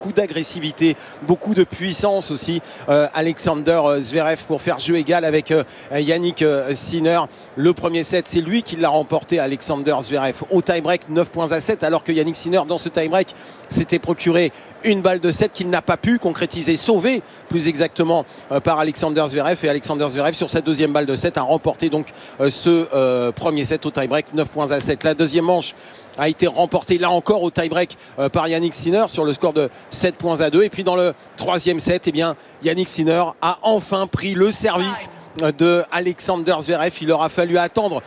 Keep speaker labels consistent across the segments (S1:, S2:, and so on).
S1: Beaucoup d'agressivité, beaucoup de puissance aussi. Alexander Zverev pour faire jeu égal avec Yannick Sinner. Le premier set, c'est lui qui l'a remporté, Alexander Zverev, au tie-break 9 points à 7, alors que Yannick Sinner, dans ce tie-break, s'était procuré une balle de 7 qu'il n'a pas pu concrétiser, sauvée plus exactement par Alexander Zverev. Et Alexander Zverev, sur sa deuxième balle de 7, a remporté donc ce premier set au tie-break 9 points à 7. La deuxième manche a été remportée là encore au tie-break par Yannick Sinner sur le score de 7 points à 2. Et puis dans le troisième set, eh bien, Yannick Sinner a enfin pris le service de Alexander Zverev. Il aura fallu attendre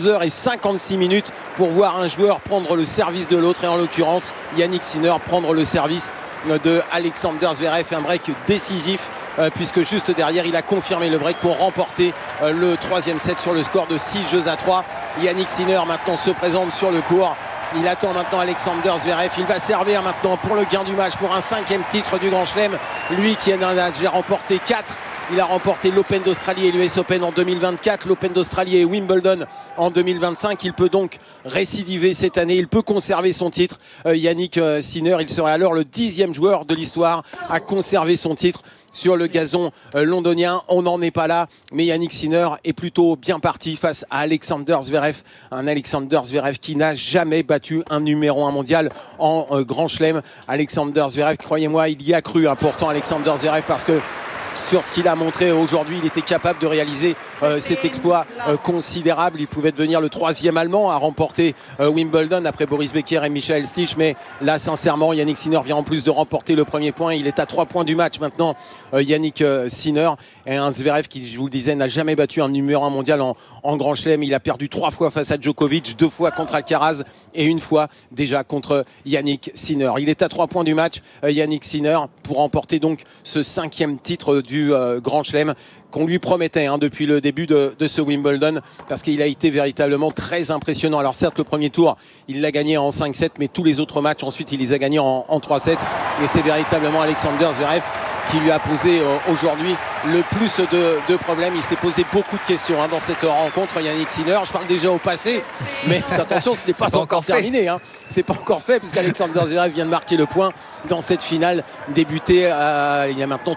S1: 2h56 pour voir un joueur prendre le service de l'autre, et en l'occurrence Yannick Sinner prendre le service de Alexander Zverev. Un break décisif puisque juste derrière il a confirmé le break pour remporter le troisième set sur le score de 6-3. Yannick Sinner maintenant se présente sur le court. Il attend maintenant Alexander Zverev. Il va servir maintenant pour le gain du match, pour un 5e titre du Grand Chelem. Lui qui en a déjà remporté 4. Il a remporté l'Open d'Australie et l'US Open en 2024, l'Open d'Australie et Wimbledon en 2025. Il peut donc récidiver cette année, il peut conserver son titre. Yannick Sinner, il serait alors le 10e joueur de l'histoire à conserver son titre sur le gazon londonien. On n'en est pas là, mais Yannick Sinner est plutôt bien parti face à Alexander Zverev. Un Alexander Zverev qui n'a jamais battu un numéro 1 mondial en Grand Chelem. Alexander Zverev, croyez-moi, il y a cru. Pourtant, Alexander Zverev, parce que sur ce qu'il a montré aujourd'hui, il était capable de réaliser cet exploit considérable. Il pouvait devenir le 3e Allemand à remporter Wimbledon après Boris Becker et Michael Stich. Mais là, sincèrement, Yannick Sinner vient en plus de remporter le premier point. Il est à 3 points du match maintenant, Yannick Sinner. Et un Zverev qui, je vous le disais, n'a jamais battu un numéro 1 mondial en Grand Chelem. Il a perdu 3 fois face à Djokovic, 2 fois contre Alcaraz et 1 fois déjà contre Yannick Sinner. Il est à 3 points du match, Yannick Sinner, pour remporter donc ce 5e titre du Grand Chelem qu'on lui promettait depuis le début de ce Wimbledon, parce qu'il a été véritablement très impressionnant. Alors certes, le premier tour, il l'a gagné en 5-7, mais tous les autres matchs, ensuite, il les a gagnés en 3-7. Et c'est véritablement Alexander Zverev qui lui a posé aujourd'hui le plus de problèmes. Il s'est posé beaucoup de questions dans cette rencontre, Yannick Sinner. Je parle déjà au passé, mais attention, ce n'est pas encore terminé. C'est pas encore fait, puisque Alexander Zverev vient de marquer le point dans cette finale débutée il y a maintenant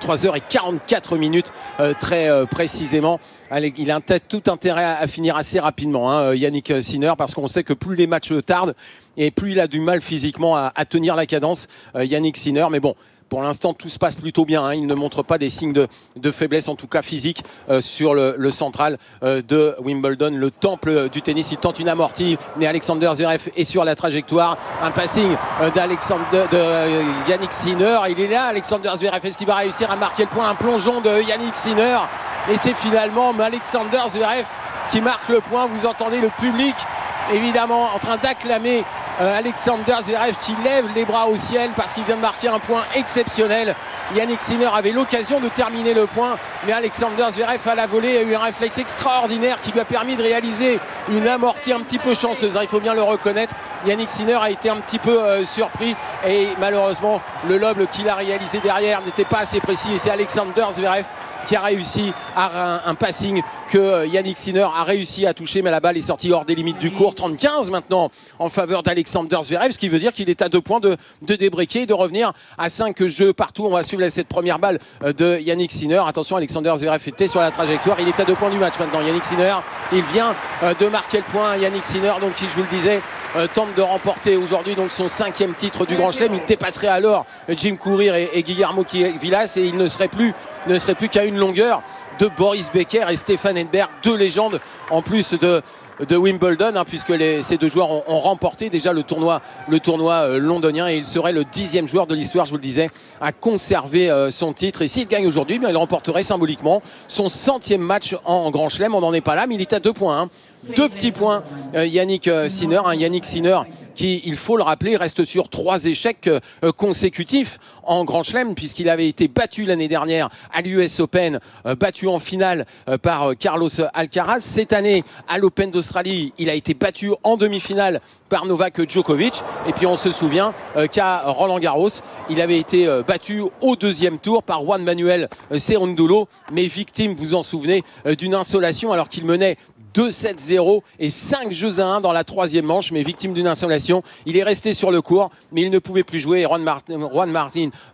S1: 3h44 très précisément. Il a tout intérêt à finir assez rapidement, Yannick Sinner, parce qu'on sait que plus les matchs tardent et plus il a du mal physiquement à tenir la cadence, Yannick Sinner. Mais bon, pour l'instant, tout se passe plutôt bien. Il ne montre pas des signes de faiblesse, en tout cas physique, sur le central de Wimbledon, le temple du tennis. Il tente une amortie, mais Alexander Zverev est sur la trajectoire. Un passing de Yannick Sinner. Il est là, Alexander Zverev. Est-ce qu'il va réussir à marquer le point? Un plongeon de Yannick Sinner. Et c'est finalement Alexander Zverev qui marque le point. Vous entendez le public, évidemment, en train d'acclamer Alexander Zverev, qui lève les bras au ciel parce qu'il vient de marquer un point exceptionnel. Yannick Sinner avait l'occasion de terminer le point, mais Alexander Zverev à la volée a eu un réflexe extraordinaire qui lui a permis de réaliser une amortie un petit peu chanceuse, il faut bien le reconnaître. Yannick Sinner a été un petit peu surpris, et malheureusement le lob qu'il a réalisé derrière n'était pas assez précis, et c'est Alexander Zverev qui a réussi à un passing que Yannick Sinner a réussi à toucher, mais la balle est sortie hors des limites du court. 30-15 maintenant en faveur d'Alexander Zverev, ce qui veut dire qu'il est à 2 points de débreaker et de revenir à 5 jeux partout. On va suivre cette première balle de Yannick Sinner. Attention, Alexander Zverev était sur la trajectoire, il est à 2 points du match maintenant. Yannick Sinner, il vient de marquer le point. Yannick Sinner, donc, qui, je vous le disais, tente de remporter aujourd'hui donc son 5e titre du Grand Chelem. Il dépasserait alors Jim Courier et Guillermo Vilas, et il ne serait plus qu'à une longueur de Boris Becker et Stefan Edberg, 2 légendes en plus de Wimbledon, puisque ces 2 joueurs ont remporté déjà le tournoi londonien, et il serait le 10e joueur de l'histoire, je vous le disais, à conserver son titre. Et s'il gagne aujourd'hui, il remporterait symboliquement son 100e match en Grand Chelem. On n'en est pas là, mais il est à 2 points. 2 petits points, Yannick Sinner. Yannick Sinner qui, il faut le rappeler, reste sur 3 échecs consécutifs en Grand Chelem, puisqu'il avait été battu l'année dernière à l'US Open, battu en finale par Carlos Alcaraz. Cette année, à l'Open d'Australie, il a été battu en demi-finale par Novak Djokovic. Et puis on se souvient qu'à Roland Garros, il avait été battu au 2e tour par Juan Manuel Cerúndolo, mais victime, vous en souvenez, d'une insolation alors qu'il menait 2-7-0 et 5 jeux à 1 dans la troisième manche, mais victime d'une insolation. Il est resté sur le court, mais il ne pouvait plus jouer. Et Juan Martin